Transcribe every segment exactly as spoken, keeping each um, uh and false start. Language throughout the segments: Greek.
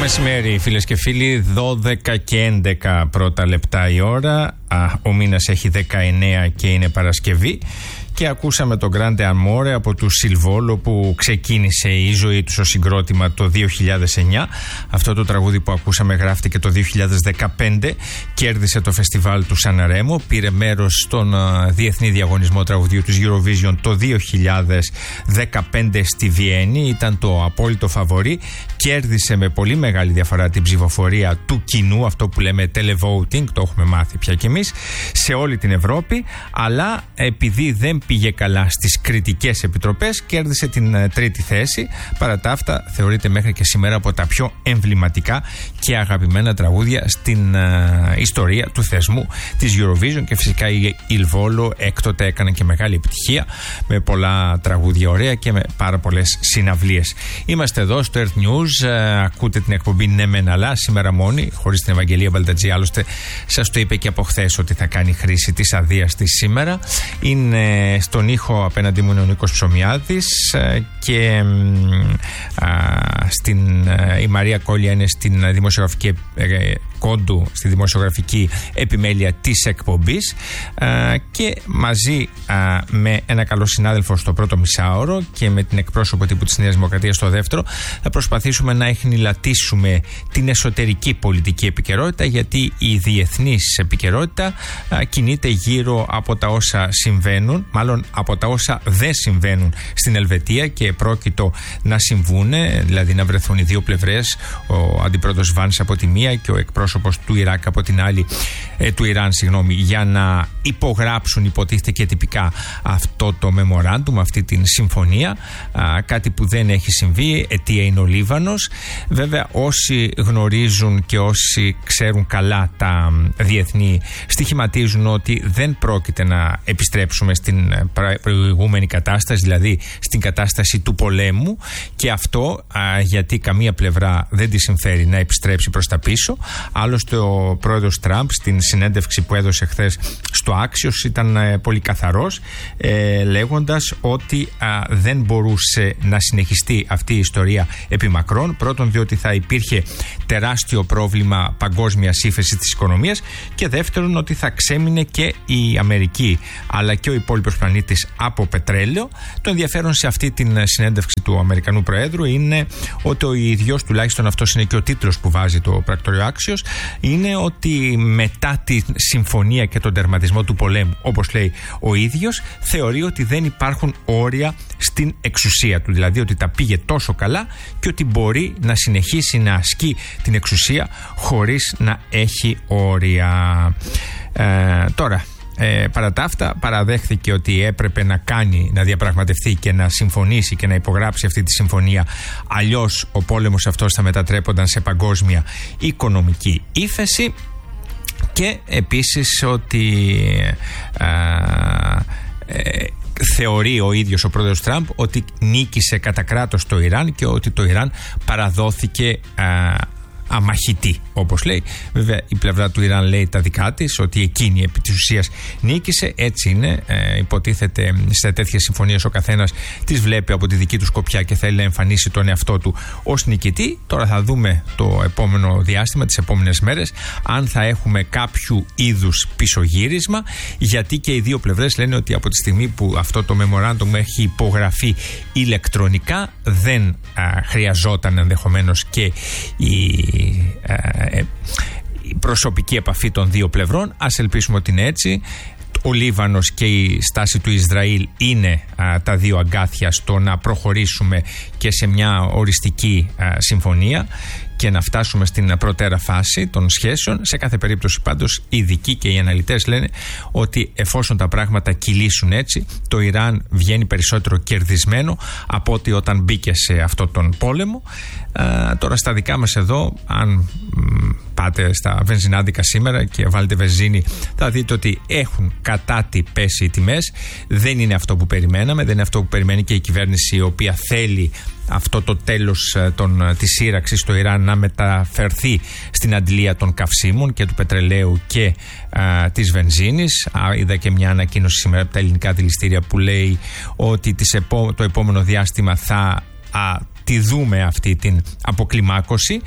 Μεσημέρι, φίλες και φίλοι, δώδεκα και έντεκα πρώτα λεπτά η ώρα. Α, ο μήνας έχει δεκαεννέα και είναι Παρασκευή. Και ακούσαμε το Grande Amore από του Silvolo, που ξεκίνησε η ζωή του ως συγκρότημα το δύο χιλιάδες εννιά. Αυτό το τραγούδι που ακούσαμε γράφτηκε το δύο χιλιάδες δεκαπέντε, κέρδισε το φεστιβάλ του Σανρέμο, πήρε μέρος στον uh, διεθνή διαγωνισμό τραγουδιού του Eurovision το δύο χιλιάδες δεκαπέντε στη Βιέννη, ήταν το απόλυτο φαβορί, κέρδισε με πολύ μεγάλη διαφορά την ψηφοφορία του κοινού, αυτό που λέμε televoting, το έχουμε μάθει πια κι εμείς, σε όλη την Ευρώπη, αλλά επειδή δεν πήγε καλά στις κριτικές επιτροπές, κέρδισε την uh, τρίτη θέση. Παρά τα αυτά, θεωρείται μέχρι και σήμερα από τα πιο εμβληματικά και αγαπημένα τραγούδια στην uh, ιστορία του θεσμού της Eurovision, και φυσικά η Silvolo έκτοτε έκανε και μεγάλη επιτυχία με πολλά τραγούδια ωραία και με πάρα πολλές συναυλίες. Είμαστε εδώ στο Earth News, uh, ακούτε την εκπομπή Ναι Μεν Αλλά, σήμερα μόνη, χωρίς την Ευαγγελία Μπαλτατζή, άλλωστε σας το είπε και από χθες ότι θα κάνει χρήση της αδείας της σήμερα. Είναι στον ήχο απέναντί μου είναι ο Νίκος Ψωμιάδης και α, στην, α, η Μαρία Κόλια είναι στην δημοσιογραφική ε, κόντου, στη δημοσιογραφική επιμέλεια της εκπομπής, α, και μαζί α, με ένα καλό συνάδελφο στο πρώτο μισάωρο και με την εκπρόσωπο τύπου της Νέας Δημοκρατίας στο δεύτερο, θα προσπαθήσουμε να εχνηλατήσουμε την εσωτερική πολιτική επικαιρότητα, γιατί η διεθνής επικαιρότητα α, κινείται γύρω από τα όσα συμβαίνουν, μάλλον από τα όσα δεν συμβαίνουν στην Ελβετία και πρόκειτο να συμβούν, δηλαδή να βρεθούν οι δύο πλευρές, ο αντιπρόεδρος Βάνς από τη μία και ο εκπρόσωπος του Ιράκ από την άλλη, ε, του Ιράν, συγγνώμη, για να υπογράψουν, υποτίθεται και τυπικά, αυτό το memorandum, αυτή την συμφωνία, α, κάτι που δεν έχει συμβεί. Αιτία είναι ο Λίβανος. Βέβαια, όσοι γνωρίζουν και όσοι ξέρουν καλά τα διεθνή στοιχηματίζουν ότι δεν πρόκειται να επιστρέψουμε στην προηγούμενη κατάσταση, δηλαδή στην κατάσταση του πολέμου, και αυτό α, γιατί καμία πλευρά δεν τη συμφέρει να επιστρέψει προς τα πίσω. Άλλωστε ο πρόεδρος Τραμπ στην συνέντευξη που έδωσε χθες στο Άξιος ήταν ε, πολύ καθαρός, ε, λέγοντας ότι α, δεν μπορούσε να συνεχιστεί αυτή η ιστορία επί μακρόν. Πρώτον, διότι θα υπήρχε τεράστιο πρόβλημα παγκόσμιας ύφεσης της οικονομίας, και δεύτερον, ότι θα ξέμεινε και η Αμερική αλλά και ο υπόλοιπος πλανήτης από πετρέλαιο. Το ενδιαφέρον σε αυτή την συνέντευξη του Αμερικανού Προέδρου είναι ότι ο ίδιος, τουλάχιστον αυτός είναι και ο τίτλος που βάζει το πρακτορείο Άξιος, είναι ότι μετά τη συμφωνία και τον τερματισμό του πολέμου, όπως λέει ο ίδιος, θεωρεί ότι δεν υπάρχουν όρια στην εξουσία του, δηλαδή ότι τα πήγε τόσο καλά και ότι μπορεί να συνεχίσει να ασκεί την εξουσία χωρίς να έχει όρια. Ε, τώρα Ε, παρά τα αυτά, παραδέχθηκε ότι έπρεπε να κάνει, να διαπραγματευτεί και να συμφωνήσει και να υπογράψει αυτή τη συμφωνία, αλλιώς ο πόλεμος αυτός θα μετατρέπονταν σε παγκόσμια οικονομική ύφεση, και επίσης ότι α, ε, θεωρεί ο ίδιος ο πρόεδρος Τραμπ ότι νίκησε κατά κράτος το Ιράν και ότι το Ιράν παραδόθηκε α, αμαχητή, όπως λέει. Βέβαια η πλευρά του Ιράν λέει τα δικά της, ότι εκείνη επί της ουσίας νίκησε. Έτσι είναι, ε, υποτίθεται σε τέτοιες συμφωνίες ο καθένας τις βλέπει από τη δική του σκοπιά και θέλει να εμφανίσει τον εαυτό του ως νικητή. Τώρα θα δούμε το επόμενο διάστημα, τις επόμενες μέρες, αν θα έχουμε κάποιο είδους πισωγύρισμα, γιατί και οι δύο πλευρές λένε ότι από τη στιγμή που αυτό το memorandum έχει υπογραφεί ηλεκτρονικά, δεν α, χρειαζόταν ενδεχομένως και η η προσωπική επαφή των δύο πλευρών. Ας ελπίσουμε ότι είναι έτσι. Ο Λίβανος και η στάση του Ισραήλ είναι α, τα δύο αγκάθια στο να προχωρήσουμε και σε μια οριστική α, συμφωνία και να φτάσουμε στην προτέρα φάση των σχέσεων. Σε κάθε περίπτωση πάντως οι ειδικοί και οι αναλυτές λένε ότι εφόσον τα πράγματα κυλήσουν έτσι, το Ιράν βγαίνει περισσότερο κερδισμένο από ότι όταν μπήκε σε αυτόν τον πόλεμο. Α, τώρα στα δικά μας εδώ, αν μ, πάτε στα βενζινάδικα σήμερα και βάλετε βενζίνη, θα δείτε ότι έχουν κατά τι πέσει οι τιμές. Δεν είναι αυτό που περιμέναμε, δεν είναι αυτό που περιμένει και η κυβέρνηση, η οποία θέλει αυτό το τέλος των, της σύραξης στο Ιράν να μεταφερθεί στην αντλία των καυσίμων και του πετρελαίου και α, της βενζίνης. Α, είδα και μια ανακοίνωση σήμερα από τα ελληνικά δηληστήρια που λέει ότι τις επό, το επόμενο διάστημα θα α, τη δούμε αυτή την αποκλιμάκωση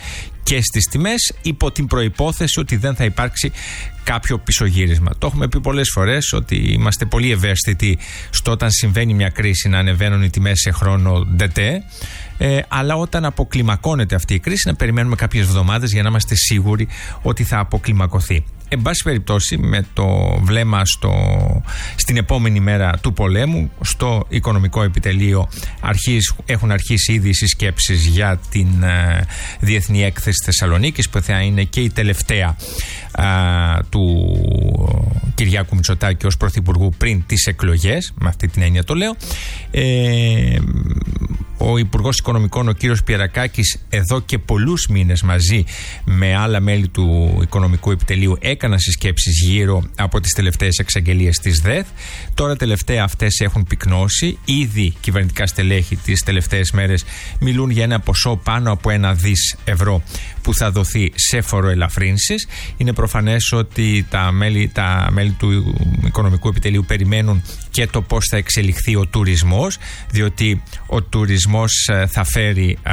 και στις τιμές, υπό την προϋπόθεση ότι δεν θα υπάρξει κάποιο πισωγύρισμα. Το έχουμε πει πολλές φορές ότι είμαστε πολύ ευαίσθητοι στο όταν συμβαίνει μια κρίση να ανεβαίνουν οι τιμές σε χρόνο ντετέ, ε, αλλά όταν αποκλιμακώνεται αυτή η κρίση να περιμένουμε κάποιες εβδομάδες για να είμαστε σίγουροι ότι θα αποκλιμακωθεί. Εν πάση περιπτώσει, με το βλέμμα στο, στην επόμενη μέρα του πολέμου, στο οικονομικό επιτελείο αρχίζ, έχουν αρχίσει ήδη οι συσκέψεις για την ε, Διεθνή Έκθεση Θεσσαλονίκης, που θα είναι και η τελευταία ε, του Κυριάκου Μητσοτάκη ως Πρωθυπουργού πριν τις εκλογές, με αυτή την έννοια το λέω. Ε, ο Υπουργός Οικονομικών, ο κύριος Πιερακάκης, εδώ και πολλούς μήνες μαζί με άλλα μέλη του Οικονομικού Επιτελείου έκαναν συσκέψεις γύρω από τις τελευταίες εξαγγελίες της ΔΕΘ. Τώρα τελευταία αυτές έχουν πυκνώσει. Ήδη κυβερνητικά στελέχη τις τελευταίες μέρες μιλούν για ένα ποσό πάνω από ένα δις ευρώ που θα δοθεί σε φοροελαφρύνσεις. Είναι προφανές ότι τα μέλη, τα μέλη του Οικονομικού Επιτελείου περιμένουν και το πώς θα εξελιχθεί ο τουρισμός, διότι ο τουρισμός θα φέρει α,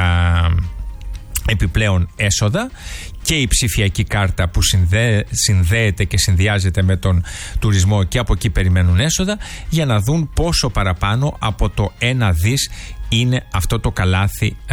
επιπλέον έσοδα, και η ψηφιακή κάρτα που συνδέ, συνδέεται και συνδυάζεται με τον τουρισμό, και από εκεί περιμένουν έσοδα, για να δουν πόσο παραπάνω από το ένα δις είναι αυτό το καλάθι ε,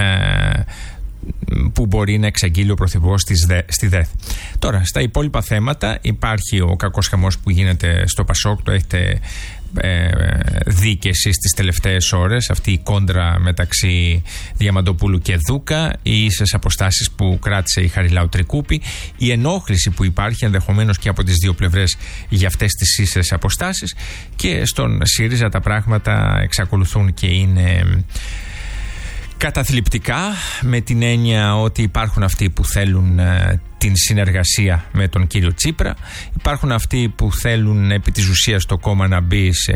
που μπορεί να εξαγγείλει ο Πρωθυπουργός στη ΔΕΘ. Τώρα, στα υπόλοιπα θέματα υπάρχει ο κακός χαμός που γίνεται στο Πασόκ, το έχετε ε, δει και εσείς τις τελευταίες ώρες, αυτή η κόντρα μεταξύ Διαμαντοπούλου και Δούκα, οι ίσες αποστάσεις που κράτησε η Χαριλάου Τρικούπη, η ενόχληση που υπάρχει ενδεχομένως και από τις δύο πλευρές για αυτές τις ίσες αποστάσεις, και στον ΣΥΡΙΖΑ τα πράγματα εξακολουθούν και είναι καταθλιπτικά, με την έννοια ότι υπάρχουν αυτοί που θέλουν ε, την συνεργασία με τον κύριο Τσίπρα, υπάρχουν αυτοί που θέλουν επί της ουσίας το κόμμα να μπει σε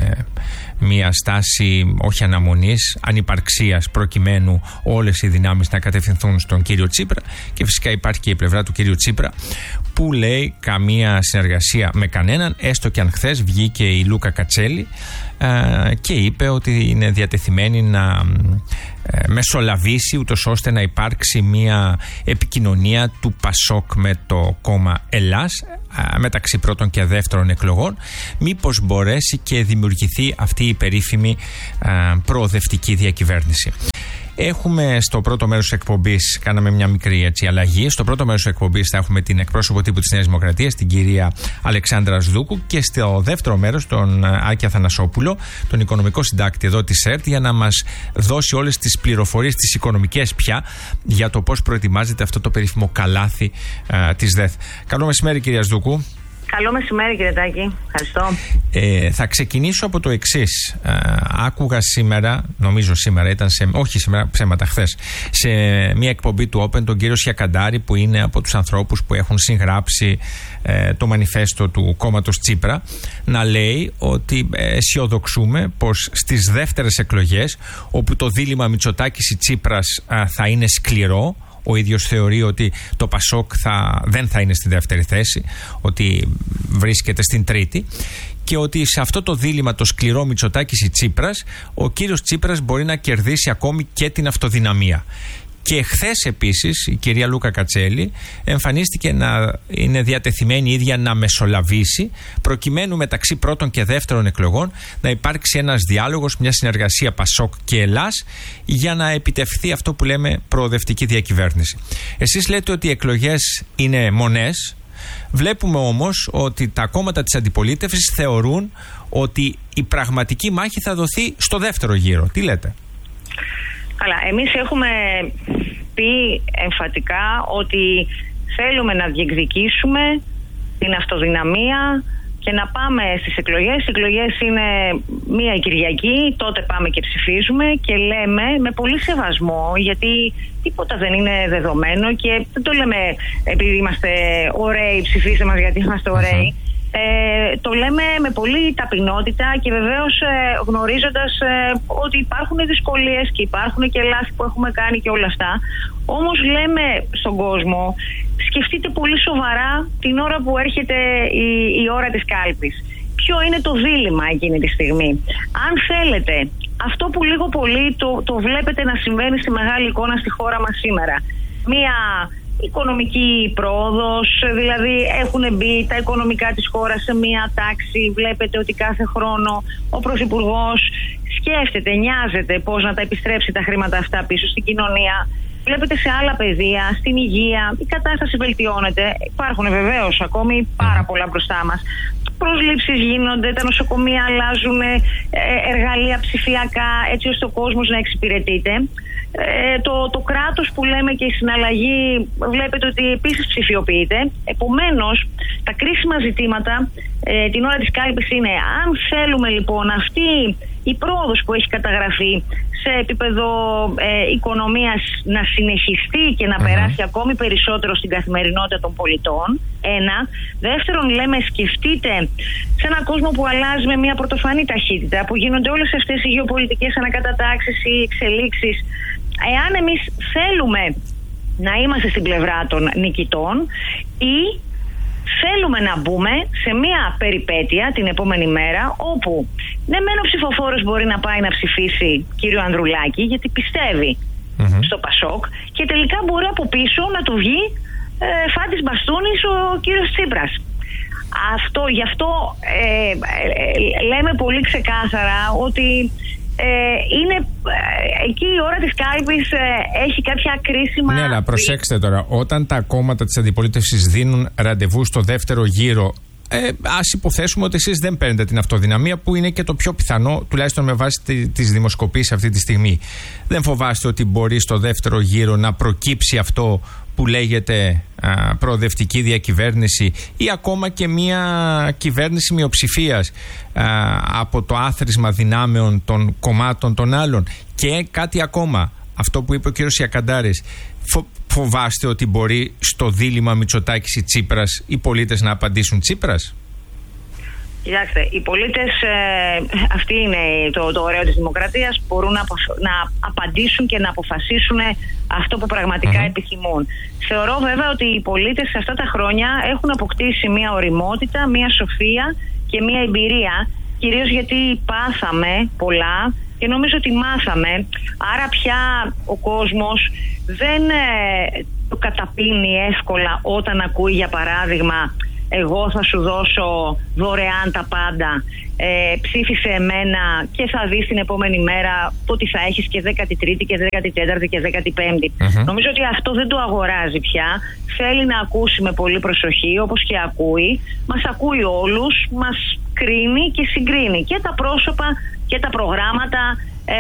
μια στάση όχι αναμονής, ανυπαρξίας, προκειμένου όλες οι δυνάμεις να κατευθυνθούν στον κύριο Τσίπρα, και φυσικά υπάρχει και η πλευρά του κύριου Τσίπρα που λέει καμία συνεργασία με κανέναν, έστω και αν χθες βγήκε η Λούκα Κατσέλη ε, και είπε ότι είναι διατεθειμένη να ε, μεσολαβήσει ούτως ώστε να υπάρξει μια επικοινωνία του Πασόκ με το κόμμα Ελλάς ε, μεταξύ πρώτων και δεύτερων εκλογών, μήπως μπορέσει και δημιουργηθεί αυτή η περίφημη ε, προοδευτική διακυβέρνηση. Έχουμε στο πρώτο μέρος της εκπομπής, κάναμε μια μικρή έτσι, αλλαγή. Στο πρώτο μέρος της εκπομπής θα έχουμε την εκπρόσωπο τύπου της Νέας Δημοκρατίας, την κυρία Αλεξάνδρα Σδούκου, και στο δεύτερο μέρος τον Άκη Αθανασόπουλο, τον οικονομικό συντάκτη εδώ της ΕΡΤ, για να μας δώσει όλες τις πληροφορίες, τις οικονομικές πια, για το πώς προετοιμάζεται αυτό το περίφημο καλάθι α, της ΔΕΘ. Καλό μεσημέρι, κυρία Σδούκου. Καλό μεσημέρι, κύριε Τάκη. Ευχαριστώ. Ε, θα ξεκινήσω από το εξής. Ε, άκουγα σήμερα, νομίζω σήμερα ήταν σε, όχι σήμερα, ψέματα, χθες, σε μια εκπομπή του Open τον κύριο Σιακαντάρη, που είναι από τους ανθρώπους που έχουν συγγράψει ε, το μανιφέστο του κόμματος Τσίπρα, να λέει ότι ε, αισιοδοξούμε πως στις δεύτερες εκλογές, όπου το δίλημμα Μητσοτάκης ή Τσίπρας ε, θα είναι σκληρό. Ο ίδιος θεωρεί ότι το Πασόκ θα, δεν θα είναι στη δεύτερη θέση, ότι βρίσκεται στην τρίτη, και ότι σε αυτό το δίλημμα το σκληρό Μητσοτάκης ή Τσίπρας, ο κύριος Τσίπρας μπορεί να κερδίσει ακόμη και την αυτοδυναμία. Και χθες επίσης η κυρία Λούκα Κατσέλη εμφανίστηκε να είναι διατεθειμένη η ίδια να μεσολαβήσει, προκειμένου μεταξύ πρώτων και δεύτερων εκλογών να υπάρξει ένας διάλογος, μια συνεργασία Πασόκ και Ελλάς, για να επιτευχθεί αυτό που λέμε προοδευτική διακυβέρνηση. Εσείς λέτε ότι οι εκλογές είναι μονές. Βλέπουμε όμως ότι τα κόμματα της αντιπολίτευσης θεωρούν ότι η πραγματική μάχη θα δοθεί στο δεύτερο γύρο. Τι λέτε? Καλά, εμείς έχουμε πει εμφατικά ότι θέλουμε να διεκδικήσουμε την αυτοδυναμία και να πάμε στις εκλογές. Οι εκλογές είναι μία Κυριακή, τότε πάμε και ψηφίζουμε, και λέμε με πολύ σεβασμό, γιατί τίποτα δεν είναι δεδομένο και δεν το λέμε επειδή είμαστε ωραίοι, ψηφίστε μας γιατί είμαστε ωραίοι. Ε, το λέμε με πολύ ταπεινότητα και βεβαίως ε, γνωρίζοντας ε, ότι υπάρχουν δυσκολίες και υπάρχουν και λάθη που έχουμε κάνει και όλα αυτά. Όμως λέμε στον κόσμο, σκεφτείτε πολύ σοβαρά την ώρα που έρχεται η, η ώρα της κάλπης. Ποιο είναι το δίλημμα εκείνη τη στιγμή? Αν θέλετε, αυτό που λίγο πολύ το, το βλέπετε να συμβαίνει στη μεγάλη εικόνα στη χώρα μας σήμερα, μία οικονομική πρόοδος, δηλαδή έχουν μπει τα οικονομικά της χώρας σε μία τάξη. Βλέπετε ότι κάθε χρόνο ο Πρωθυπουργός σκέφτεται, νοιάζεται πώς να τα επιστρέψει τα χρήματα αυτά πίσω στην κοινωνία. Βλέπετε σε άλλα πεδία, στην υγεία, η κατάσταση βελτιώνεται. Υπάρχουν βεβαίως ακόμη πάρα πολλά μπροστά μας. Προσλήψεις γίνονται, τα νοσοκομεία αλλάζουν, εργαλεία ψηφιακά, έτσι ώστε ο κόσμος να εξυπηρετείται. Ε, το, το κράτος που λέμε και η συναλλαγή, βλέπετε ότι επίσης ψηφιοποιείται. Επομένως, τα κρίσιμα ζητήματα ε, την ώρα της κάλπης είναι αν θέλουμε λοιπόν αυτή η πρόοδος που έχει καταγραφεί σε επίπεδο ε, οικονομίας να συνεχιστεί και να mm-hmm. περάσει ακόμη περισσότερο στην καθημερινότητα των πολιτών. Ένα. Δεύτερον, λέμε, σκεφτείτε σε έναν κόσμο που αλλάζει με μια πρωτοφανή ταχύτητα, που γίνονται όλες αυτές οι γεωπολιτικές ανακατατάξεις, οι εξελίξεις. Εάν εμείς θέλουμε να είμαστε στην πλευρά των νικητών ή θέλουμε να μπούμε σε μια περιπέτεια την επόμενη μέρα όπου ναι μεν ο ψηφοφόρος μπορεί να πάει να ψηφίσει κύριο Ανδρουλάκη γιατί πιστεύει mm-hmm. στο Πασόκ και τελικά μπορεί από πίσω να του βγει ε, φάτης μπαστούνης ο κύριος Τσίπρας. Αυτό, γι' αυτό ε, ε, λέμε πολύ ξεκάθαρα ότι Ε, είναι ε, εκεί η ώρα της κάλπης ε, έχει κάποια κρίσιμα... Ναι, αλλά προσέξτε τώρα, όταν τα κόμματα της αντιπολίτευσης δίνουν ραντεβού στο δεύτερο γύρο, ε, ας υποθέσουμε ότι εσείς δεν παίρνετε την αυτοδυναμία, που είναι και το πιο πιθανό, τουλάχιστον με βάση τη, τις δημοσκοπήσεις αυτή τη στιγμή. Δεν φοβάστε ότι μπορεί στο δεύτερο γύρο να προκύψει αυτό που λέγεται α, προοδευτική διακυβέρνηση ή ακόμα και μια κυβέρνηση μειοψηφίας α, από το άθροισμα δυνάμεων των κομμάτων των άλλων? Και κάτι ακόμα, αυτό που είπε ο κύριος Ιακαντάρης, φο, φοβάστε ότι μπορεί στο δίλημμα Μητσοτάκης ή Τσίπρας οι πολίτες να απαντήσουν Τσίπρας? Κοιτάξτε, οι πολίτες, ε, αυτή είναι το, το ωραίο της δημοκρατίας, μπορούν να, να απαντήσουν και να αποφασίσουν αυτό που πραγματικά mm-hmm. επιθυμούν. Θεωρώ βέβαια ότι οι πολίτες σε αυτά τα χρόνια έχουν αποκτήσει μια ωριμότητα, μια σοφία και μια εμπειρία, κυρίως γιατί πάθαμε πολλά και νομίζω ότι μάθαμε, άρα πια ο κόσμος δεν ε, το καταπίνει εύκολα όταν ακούει για παράδειγμα εγώ θα σου δώσω δωρεάν τα πάντα, ε, ψήφισε εμένα και θα δεις την επόμενη μέρα ότι θα έχεις και δέκατη τρίτη και δέκατη τέταρτη και δέκατη πέμπτη. Uh-huh. Νομίζω ότι αυτό δεν το αγοράζει πια. Θέλει να ακούσει με πολύ προσοχή, όπως και ακούει. Μας ακούει όλους, μας κρίνει και συγκρίνει και τα πρόσωπα και τα προγράμματα, ε,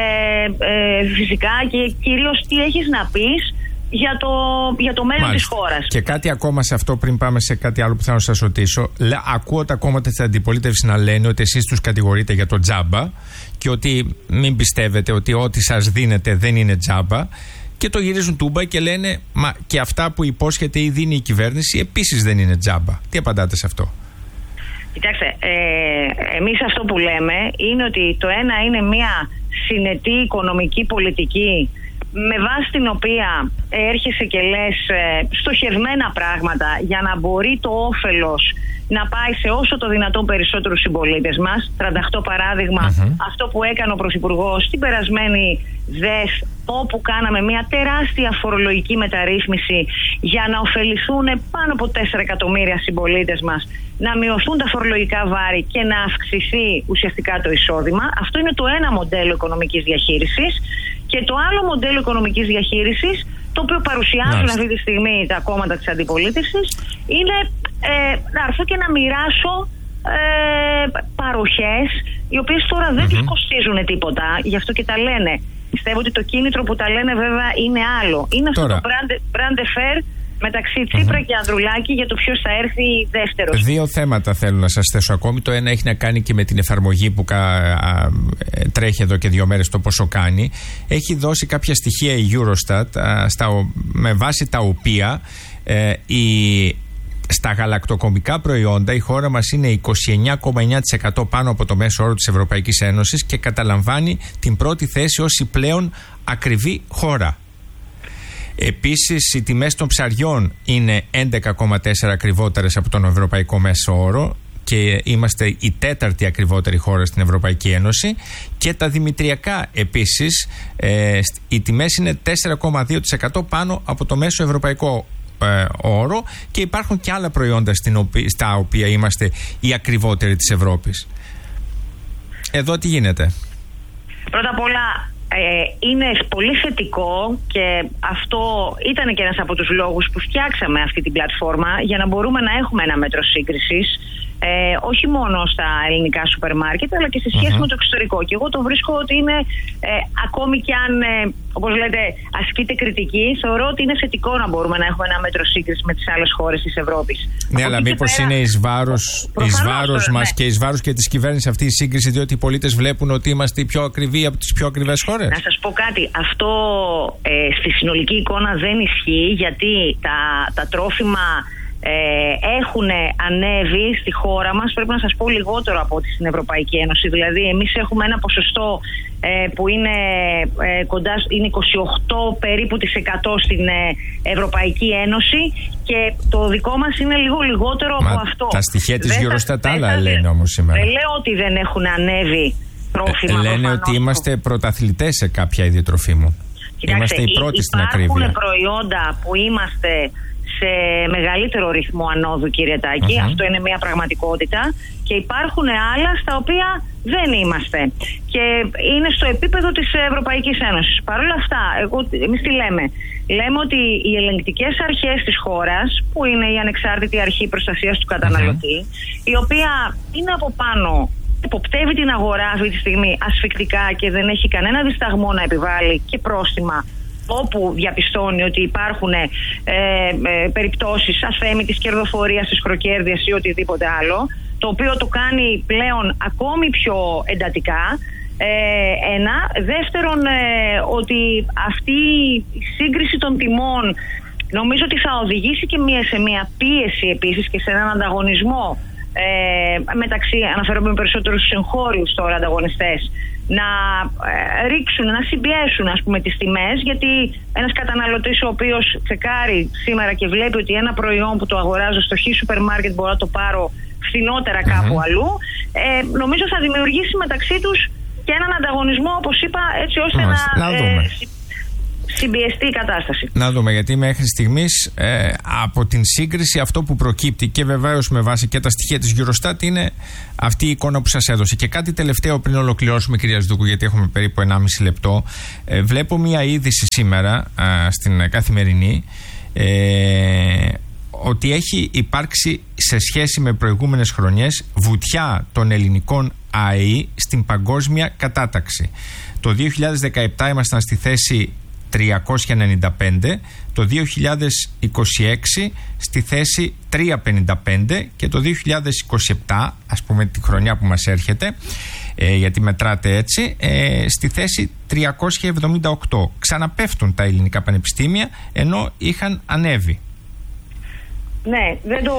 ε, φυσικά, και κυρίως τι έχεις να πεις για το, για το μέλλον της χώρας. Και κάτι ακόμα σε αυτό, πριν πάμε σε κάτι άλλο που θέλω να σας ρωτήσω. Λε, ακούω τα κόμματα της αντιπολίτευσης να λένε ότι εσείς τους κατηγορείτε για το τζάμπα και ότι μην πιστεύετε ότι ό,τι σας δίνεται δεν είναι τζάμπα, και το γυρίζουν τούμπα και λένε μα και αυτά που υπόσχεται ή δίνει η κυβέρνηση επίσης δεν είναι τζάμπα. Τι απαντάτε σε αυτό? Κοιτάξτε, ε, εμείς αυτό που λέμε είναι ότι το ένα είναι μια συνετή οικονομική πολιτική με βάση την οποία έρχεσαι και λες ε, στοχευμένα πράγματα για να μπορεί το όφελος να πάει σε όσο το δυνατόν περισσότερους συμπολίτες μας. τριάντα οκτώ παράδειγμα, uh-huh. αυτό που έκανε ο Πρωθυπουργός στην περασμένη ΔΕΘ, όπου κάναμε μια τεράστια φορολογική μεταρρύθμιση για να ωφεληθούν πάνω από τέσσερα εκατομμύρια συμπολίτες μας, να μειωθούν τα φορολογικά βάρη και να αυξηθεί ουσιαστικά το εισόδημα. Αυτό είναι το ένα μοντέλο οικονομικής διαχείρισης. Και το άλλο μοντέλο οικονομικής διαχείρισης, το οποίο παρουσιάζουν αυτή τη στιγμή τα κόμματα της αντιπολίτευσης, είναι ε, να έρθω και να μοιράσω ε, παροχές, οι οποίες τώρα δεν mm-hmm. τις κοστίζουν τίποτα, γι' αυτό και τα λένε. Πιστεύω ότι το κίνητρο που τα λένε βέβαια είναι άλλο. Είναι αυτό τώρα το brand fair μεταξύ Τσίπρα mm-hmm. και Ανδρουλάκη για το ποιος θα έρθει δεύτερος. Δύο θέματα θέλω να σας θέσω ακόμη. Το ένα έχει να κάνει και με την εφαρμογή που κα, α, τρέχει εδώ και δύο μέρες, το πόσο κάνει. Έχει δώσει κάποια στοιχεία η Eurostat, α, στα, με βάση τα οποία ε, η, στα γαλακτοκομικά προϊόντα η χώρα μας είναι είκοσι εννιά κόμμα εννιά τοις εκατό πάνω από το μέσο όρο της Ευρωπαϊκής Ένωσης και καταλαμβάνει την πρώτη θέση ως η πλέον ακριβή χώρα. Επίσης, οι τιμές των ψαριών είναι έντεκα κόμμα τέσσερα ακριβότερες από τον ευρωπαϊκό μέσο όρο. και είμαστε η τέταρτη ακριβότερη χώρα στην Ευρωπαϊκή Ένωση. Και τα δημητριακά επίσης, ε, οι τιμές είναι τέσσερα κόμμα δύο τοις εκατό πάνω από το μέσο ευρωπαϊκό ε, όρο, και υπάρχουν και άλλα προϊόντα στην οποία, στα οποία είμαστε οι ακριβότεροι της Ευρώπης. Εδώ τι γίνεται? Πρώτα απ' όλα, Ε, είναι πολύ θετικό, και αυτό ήταν και ένας από τους λόγους που φτιάξαμε αυτή την πλατφόρμα, για να μπορούμε να έχουμε ένα μέτρο σύγκρισης, ε, όχι μόνο στα ελληνικά σούπερ μάρκετ, αλλά και σε σχέση uh-huh. με το εξωτερικό. Και εγώ το βρίσκω ότι είναι, ε, ακόμη κι αν, ε, όπως λέτε, ασκείται κριτική, θεωρώ ότι είναι θετικό να μπορούμε να έχουμε ένα μέτρο σύγκρισης με τις άλλες χώρες της Ευρώπης. Ναι, από αλλά μήπως πέρα, είναι εις βάρος, εις βάρος τώρα, μας ναι. και εις βάρος και της κυβέρνησης αυτή η σύγκριση, διότι οι πολίτες βλέπουν ότι είμαστε οι πιο ακριβοί από τις πιο ακριβές χώρες. Να σας πω κάτι, αυτό ε, στη συνολική εικόνα δεν ισχύει, γιατί τα, τα τρόφιμα Ε, έχουν ανέβει στη χώρα μας, πρέπει να σας πω, λιγότερο από ό,τι στην Ευρωπαϊκή Ένωση. Δηλαδή εμείς έχουμε ένα ποσοστό ε, που είναι ε, κοντά, είναι είκοσι οκτώ περίπου της εκατό στην ε, Ευρωπαϊκή Ένωση, και το δικό μας είναι λίγο λιγότερο Μα, από αυτό. Τα στοιχεία της Eurostat άλλα λένε όμως σήμερα. Δεν λέω ότι δεν έχουν ανέβει τρόφιμα. Ε, λένε ότι είμαστε πρωταθλητές σε κάποια είδη τροφίμων. Κοιτάξτε, είμαστε οι πρώτοι στην ακρίβεια. Υπάρχουν προϊόντα που είμαστε σε μεγαλύτερο ρυθμό ανόδου, κύριε Τάκη. Uh-huh. Αυτό είναι μια πραγματικότητα. Και υπάρχουν άλλα στα οποία δεν είμαστε. Και είναι στο επίπεδο της Ευρωπαϊκής Ένωσης. Παρ' όλα αυτά, εγώ, εμείς τι λέμε? Λέμε ότι οι ελεγκτικές αρχές της χώρας, που είναι η ανεξάρτητη αρχή προστασίας του καταναλωτή, uh-huh. η οποία είναι από πάνω, υποπτεύει την αγορά αυτή τη στιγμή ασφικτικά και δεν έχει κανένα δισταγμό να επιβάλλει και πρόστιμα όπου διαπιστώνει ότι υπάρχουν ε, ε, περιπτώσεις αθέμητης κερδοφορίας, της χροκέρδειας ή οτιδήποτε άλλο, το οποίο το κάνει πλέον ακόμη πιο εντατικά. Ε, ένα. Δεύτερον, ε, ότι αυτή η σύγκριση των τιμών νομίζω ότι θα οδηγήσει και μία, σε μία πίεση επίσης και σε έναν ανταγωνισμό ε, μεταξύ, αναφέρομαι περισσότερο στους εγχώριους τώρα ανταγωνιστές, να ε, ρίξουν, να συμπιέσουν, ας πούμε, τις τιμές, γιατί ένας καταναλωτής ο οποίος τσεκάρει σήμερα και βλέπει ότι ένα προϊόν που το αγοράζω στο χ σούπερ μάρκετ μπορώ να το πάρω φθηνότερα κάπου mm-hmm. αλλού, ε, νομίζω θα δημιουργήσει μεταξύ τους και έναν ανταγωνισμό, όπως είπα, έτσι ώστε Μάλιστα. να, να ε, συμπιεστεί η κατάσταση. Να δούμε, γιατί μέχρι στιγμής ε, από την σύγκριση αυτό που προκύπτει, και βεβαίως με βάση και τα στοιχεία της Eurostat, είναι αυτή η εικόνα που σας έδωσε. Και κάτι τελευταίο πριν ολοκληρώσουμε, κυρία Σδούκου, γιατί έχουμε περίπου ενάμιση λεπτό. Ε, βλέπω μια είδηση σήμερα ε, στην Καθημερινή, ε, ότι έχει υπάρξει σε σχέση με προηγούμενες χρονιές βουτιά των ελληνικών ΑΕΗ στην παγκόσμια κατάταξη. Το δύο χιλιάδες δεκαεπτά ήμασταν στη θέση τριακόσια ενενήντα πέντε, το δύο χιλιάδες είκοσι έξι στη θέση τριακόσια πενήντα πέντε και το δύο χιλιάδες είκοσι επτά, ας πούμε τη χρονιά που μας έρχεται, ε, γιατί μετράτε έτσι, ε, στη θέση τριακόσια εβδομήντα οκτώ. Ξαναπέφτουν τα ελληνικά πανεπιστήμια, ενώ είχαν ανέβει. Ναι, δεν το...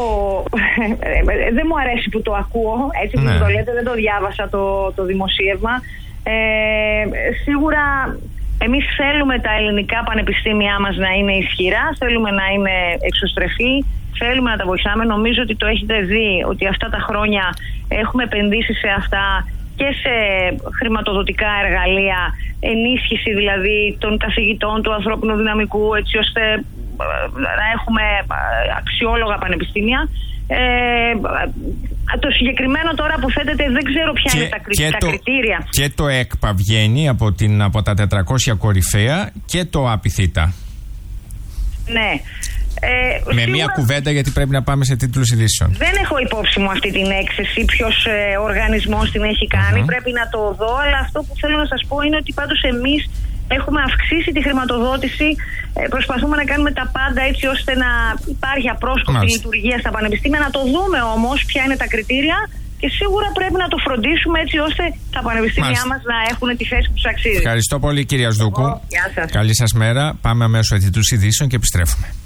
δεν μου αρέσει που το ακούω, έτσι ναι. που το λέτε, δεν το διάβασα το, το δημοσίευμα. Ε, σίγουρα εμείς θέλουμε τα ελληνικά πανεπιστήμια μας να είναι ισχυρά, θέλουμε να είναι εξωστρεφή, θέλουμε να τα βοηθάμε. Νομίζω ότι το έχετε δει ότι αυτά τα χρόνια έχουμε επενδύσει σε αυτά και σε χρηματοδοτικά εργαλεία, ενίσχυση δηλαδή των καθηγητών, του ανθρώπινου δυναμικού, έτσι ώστε να έχουμε αξιόλογα πανεπιστήμια. Ε, το συγκεκριμένο τώρα που θέτετε δεν ξέρω ποια και, είναι τα, κρι, τα το, κριτήρια. Και το ΕΚΠΑ βγαίνει από, την, από τα τετρακόσια κορυφαία και το ΑΠΙΘΙΤΑ. Ναι. Ε, Με σίγουρα, μία κουβέντα, γιατί πρέπει να πάμε σε τίτλους ειδήσεων. Δεν έχω υπόψη μου αυτή την έκθεση, ποιος ε, οργανισμός την έχει κάνει. Uh-huh. Πρέπει να το δω, αλλά αυτό που θέλω να σας πω είναι ότι πάντως εμείς έχουμε αυξήσει τη χρηματοδότηση, ε, προσπαθούμε να κάνουμε τα πάντα έτσι ώστε να υπάρχει απρόσκοπτη λειτουργία στα πανεπιστήμια. Να το δούμε όμως ποια είναι τα κριτήρια και σίγουρα πρέπει να το φροντίσουμε έτσι ώστε τα πανεπιστήμια μας να έχουν τη θέση που τους αξίζει. Ευχαριστώ πολύ, κυρία Σδούκου. Γεια σας. Καλή σας μέρα. Πάμε αμέσως σε τίτλους ειδήσεων και επιστρέφουμε.